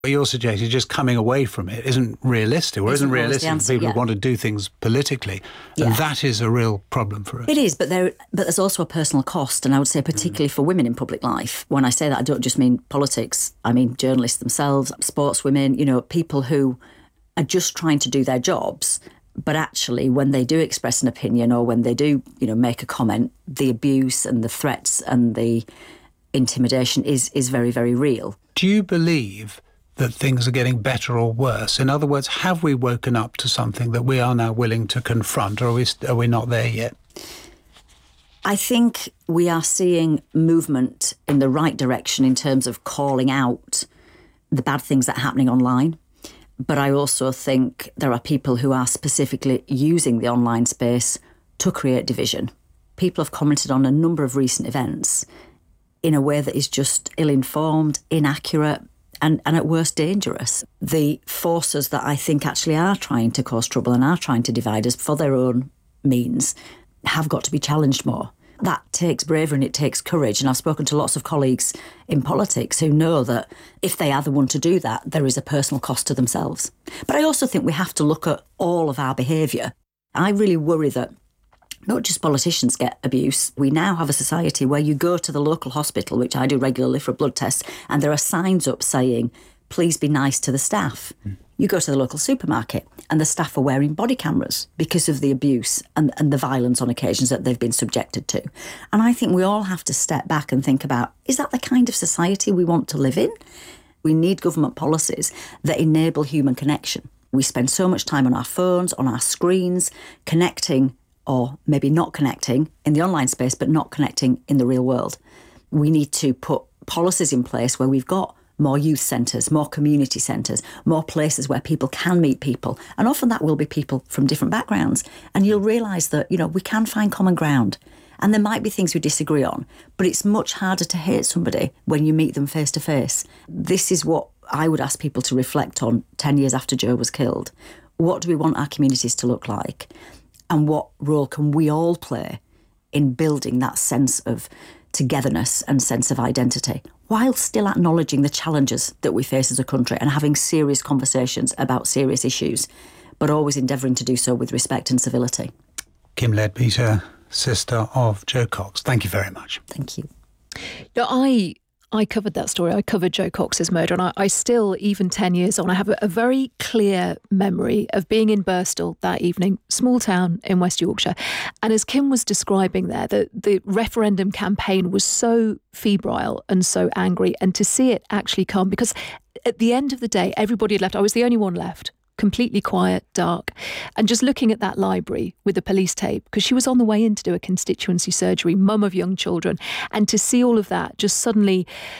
You're suggesting just coming away from it isn't realistic, or isn't realistic for people who want to do things politically. Yeah. And that is a real problem for us. It is, but there's also a personal cost, and I would say particularly for women in public life. When I say that, I don't just mean politics. I mean journalists themselves, sportswomen, people who are just trying to do their jobs, but actually when they do express an opinion or when they do, make a comment, the abuse and the threats and the intimidation is very, very real. Do you believe that things are getting better or worse? In other words, have we woken up to something that we are now willing to confront, or are we not there yet? I think we are seeing movement in the right direction in terms of calling out the bad things that are happening online. But I also think there are people who are specifically using the online space to create division. People have commented on a number of recent events in a way that is just ill-informed, inaccurate, and at worst dangerous. The forces that I think actually are trying to cause trouble and are trying to divide us for their own means have got to be challenged more. That takes bravery and it takes courage. And I've spoken to lots of colleagues in politics who know that if they are the one to do that, there is a personal cost to themselves. But I also think we have to look at all of our behaviour. I really worry that not just politicians get abuse. We now have a society where you go to the local hospital, which I do regularly for a blood test, and there are signs up saying, please be nice to the staff. You go to the local supermarket and the staff are wearing body cameras because of the abuse and the violence on occasions that they've been subjected to. And I think we all have to step back and think about, is that the kind of society we want to live in? We need government policies that enable human connection. We spend so much time on our phones, on our screens, connecting or maybe not connecting in the online space, but not connecting in the real world. We need to put policies in place where we've got more youth centres, more community centres, more places where people can meet people. And often that will be people from different backgrounds. And you'll realise that, we can find common ground. And there might be things we disagree on, but it's much harder to hate somebody when you meet them face to face. This is what I would ask people to reflect on 10 years after Joe was killed. What do we want our communities to look like? And what role can we all play in building that sense of togetherness and sense of identity, while still acknowledging the challenges that we face as a country and having serious conversations about serious issues, but always endeavouring to do so with respect and civility. Kim Leadbeater, sister of Joe Cox, thank you very much. Thank you. I covered that story. I covered Joe Cox's murder, and I still, even 10 years on, I have a very clear memory of being in Birstall that evening, small town in West Yorkshire. And as Kim was describing there, the referendum campaign was so febrile and so angry, and to see it actually come, because at the end of the day, everybody had left. I was the only one left. Completely quiet, dark, and just looking at that library with the police tape, because she was on the way in to do a constituency surgery, mum of young children, and to see all of that just suddenly